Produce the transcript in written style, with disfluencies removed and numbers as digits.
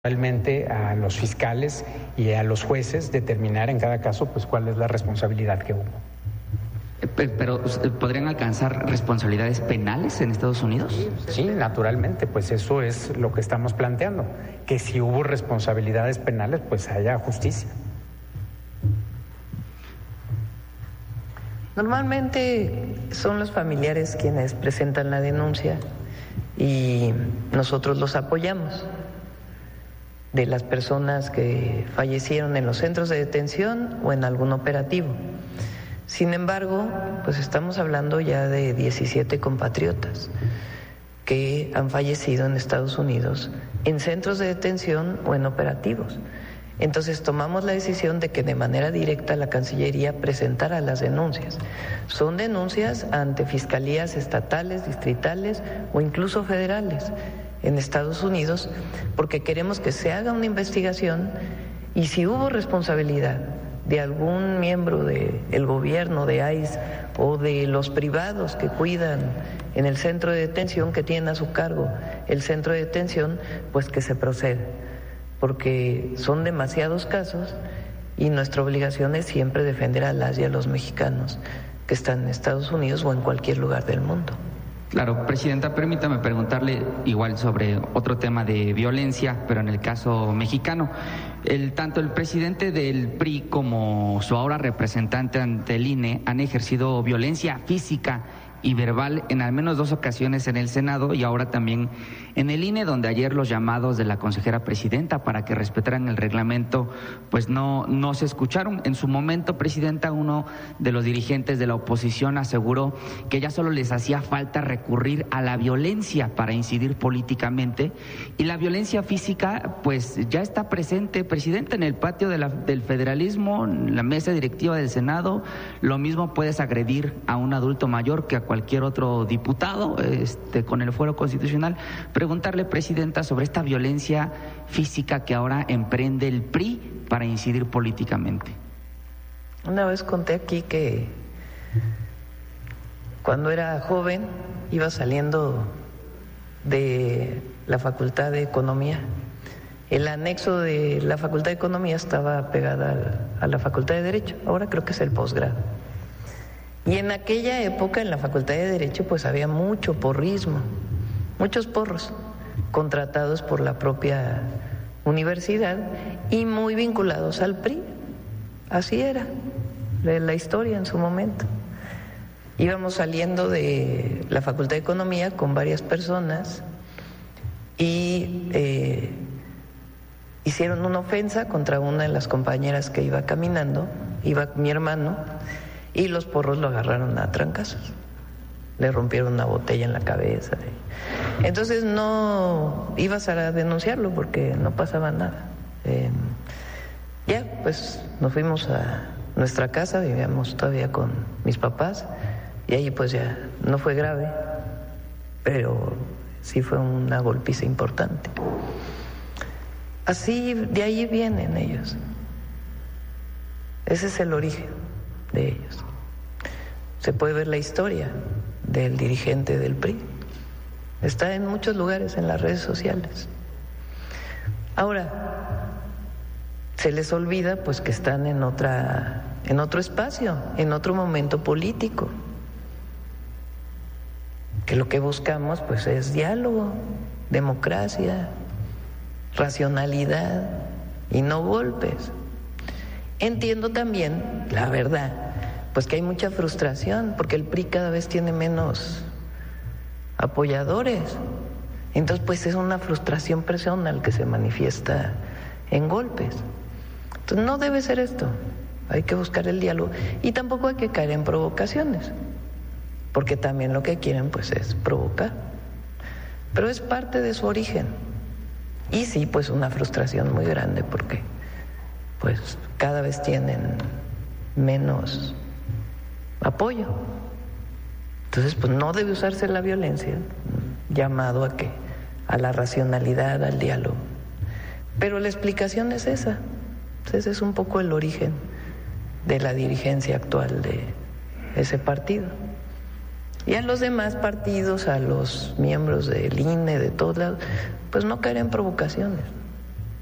Realmente a los fiscales y a los jueces determinar en cada caso pues cuál es la responsabilidad que hubo. ¿Pero podrían alcanzar responsabilidades penales en Estados Unidos? Sí, naturalmente, pues eso es lo que estamos planteando, que si hubo responsabilidades penales pues haya justicia. Normalmente son los familiares quienes presentan la denuncia y nosotros los apoyamos, de las personas que fallecieron en los centros de detención o en algún operativo. Sin embargo, pues estamos hablando ya de 17 compatriotas que han fallecido en Estados Unidos en centros de detención o en operativos. Entonces tomamos la decisión de que de manera directa la Cancillería presentara las denuncias. Son denuncias ante fiscalías estatales, distritales o incluso federales en Estados Unidos, porque queremos que se haga una investigación y si hubo responsabilidad de algún miembro del gobierno, de ICE o de los privados que cuidan en el centro de detención, que tienen a su cargo el centro de detención, pues que se proceda, porque son demasiados casos y nuestra obligación es siempre defender a las y a los mexicanos que están en Estados Unidos o en cualquier lugar del mundo. Claro, Presidenta, permítame preguntarle igual sobre otro tema de violencia, pero en el caso mexicano. Tanto el presidente del PRI como su ahora representante ante el INE han ejercido violencia física y verbal en al menos 2 ocasiones en el Senado y ahora también en el INE, donde ayer los llamados de la consejera presidenta para que respetaran el reglamento pues no se escucharon. En su momento, Presidenta, uno de los dirigentes de la oposición aseguró que ya solo les hacía falta recurrir a la violencia para incidir políticamente y la violencia física pues ya está presente, Presidenta, en el patio del federalismo, en la mesa directiva del Senado. Lo mismo puedes agredir a un adulto mayor que a cualquier otro diputado con el fuero constitucional. Preguntarle, Presidenta, sobre esta violencia física que ahora emprende el PRI para incidir políticamente. Una vez conté aquí que cuando era joven iba saliendo de la Facultad de Economía. El anexo de la Facultad de Economía estaba pegada a la Facultad de Derecho, ahora creo que es el posgrado. Y en aquella época en la Facultad de Derecho pues había mucho porrismo, muchos porros contratados por la propia universidad y muy vinculados al PRI. Así era la historia en su momento. Íbamos saliendo de la Facultad de Economía con varias personas y hicieron una ofensa contra una de las compañeras que iba caminando, iba mi hermano, y los porros lo agarraron a trancazos, le rompieron una botella en la cabeza. Entonces no ibas a denunciarlo porque no pasaba nada. Ya, pues nos fuimos a nuestra casa, vivíamos todavía con mis papás, y ahí pues ya no fue grave, pero sí fue una golpiza importante. Así, de ahí vienen ellos. Ese es el origen de ellos. Se puede ver la historia del dirigente del PRI. Está en muchos lugares en las redes sociales. Ahora, se les olvida pues que están en otro espacio, en otro momento político. Que lo que buscamos pues es diálogo, democracia, racionalidad y no golpes. Entiendo también, la verdad, pues que hay mucha frustración porque el PRI cada vez tiene menos apoyadores. Entonces pues es una frustración personal que se manifiesta en golpes. Entonces no debe ser esto, hay que buscar el diálogo y tampoco hay que caer en provocaciones, porque también lo que quieren pues es provocar, pero es parte de su origen. Y sí, pues una frustración muy grande porque pues cada vez tienen menos apoyo. Entonces pues no debe usarse la violencia, llamado a la racionalidad, al diálogo. Pero la explicación es esa. Ese es un poco el origen de la dirigencia actual de ese partido. Y a los demás partidos, a los miembros del INE, de todos lados, pues no caer en provocaciones.